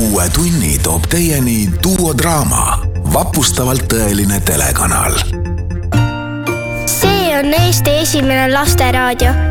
Uue tunni toob teieni Duo Draama, vapustavalt tõeline telekanal. See on Eesti esimene lasteraadio,